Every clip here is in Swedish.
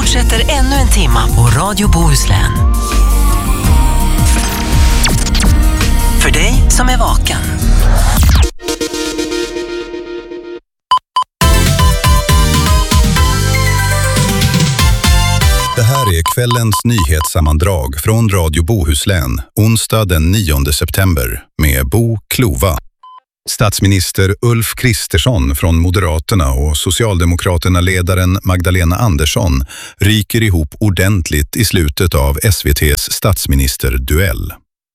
fortsätter ännu en timma på Radio Bohuslän. För dig som är vaken. Det här är kvällens nyhetssammandrag från Radio Bohuslän, onsdag den 9 september, med Bo Klova. Statsminister Ulf Kristersson från Moderaterna och Socialdemokraterna-ledaren Magdalena Andersson ryker ihop ordentligt i slutet av SVT:s statsministerduell.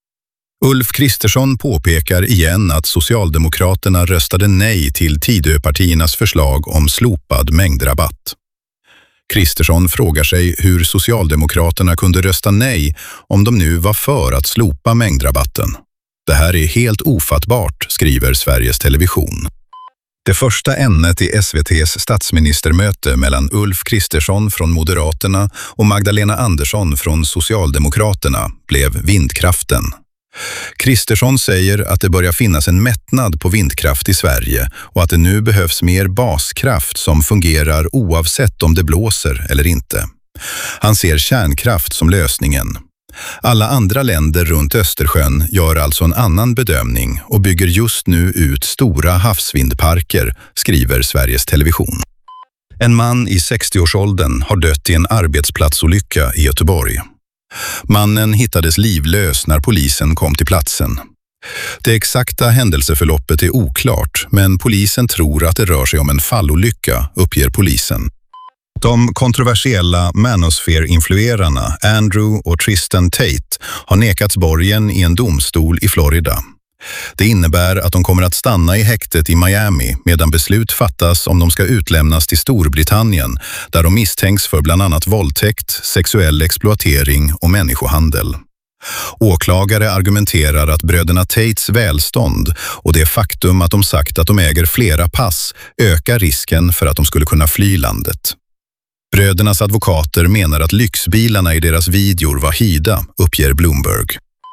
Ulf Kristersson påpekar igen att Socialdemokraterna röstade nej till Tidöpartiernas förslag om slopad mängdrabatt. Kristersson frågar sig hur Socialdemokraterna kunde rösta nej om de nu var för att slopa mängdrabatten. Det här är helt ofattbart, skriver Sveriges Television. Det första ämnet i SVT:s statsministermöte mellan Ulf Kristersson från Moderaterna och Magdalena Andersson från Socialdemokraterna blev vindkraften. Kristersson säger att det börjar finnas en mättnad på vindkraft i Sverige och att det nu behövs mer baskraft som fungerar oavsett om det blåser eller inte. Han ser kärnkraft som lösningen. Alla andra länder runt Östersjön gör alltså en annan bedömning och bygger just nu ut stora havsvindparker, skriver Sveriges Television. En man i 60-årsåldern har dött i en arbetsplatsolycka i Göteborg. Mannen hittades livlös när polisen kom till platsen. Det exakta händelseförloppet är oklart, men polisen tror att det rör sig om en fallolycka, uppger polisen. De kontroversiella Manosphere-influerarna Andrew och Tristan Tate har nekats borgen i en domstol i Florida. Det innebär att de kommer att stanna i häktet i Miami medan beslut fattas om de ska utlämnas till Storbritannien där de misstänks för bland annat våldtäkt, sexuell exploatering och människohandel. Åklagare argumenterar att bröderna Tates välstånd och det faktum att de sagt att de äger flera pass ökar risken för att de skulle kunna fly landet. Brödernas advokater menar att lyxbilarna i deras videor var hyrda, uppger Bloomberg.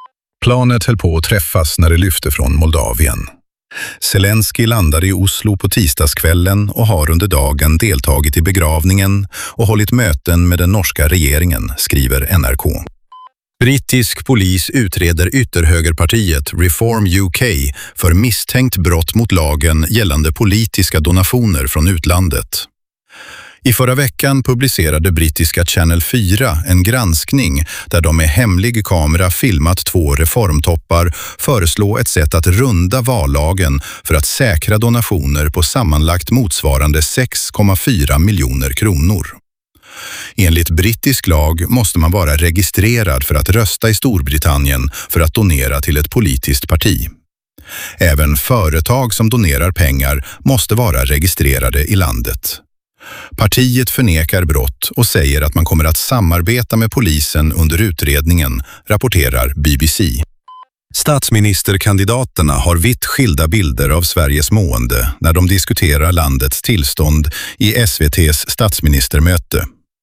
Planet höll på att träffas när det lyfte från Moldavien. Zelensky landade i Oslo på tisdagskvällen och har under dagen deltagit i begravningen och hållit möten med den norska regeringen, skriver NRK. Brittisk polis utreder ytterhögerpartiet Reform UK för misstänkt brott mot lagen gällande politiska donationer från utlandet. I förra veckan publicerade brittiska Channel 4 en granskning där de med hemlig kamera filmat 2 reformtoppar föreslå ett sätt att runda vallagen för att säkra donationer på sammanlagt motsvarande 6,4 miljoner kronor. Enligt brittisk lag måste man vara registrerad för att rösta i Storbritannien för att donera till ett politiskt parti. Även företag som donerar pengar måste vara registrerade i landet. Partiet förnekar brott och säger att man kommer att samarbeta med polisen under utredningen, rapporterar BBC. Statsministerkandidaterna har vitt skilda bilder av Sveriges mående när de diskuterar landets tillstånd i SVT:s statsministermöte.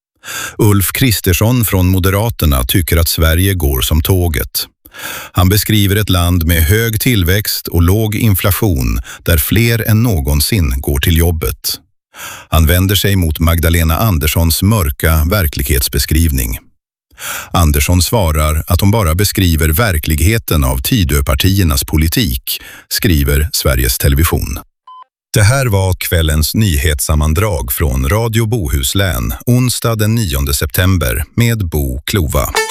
Ulf Kristersson från Moderaterna tycker att Sverige går som tåget. Han beskriver ett land med hög tillväxt och låg inflation där fler än någonsin går till jobbet. Han vänder sig mot Magdalena Anderssons mörka verklighetsbeskrivning. Andersson svarar att de bara beskriver verkligheten av Tidöpartiernas politik, skriver Sveriges Television. Det här var kvällens nyhetssammandrag från Radio Bohuslän, onsdag den 9 september med Bo Klova.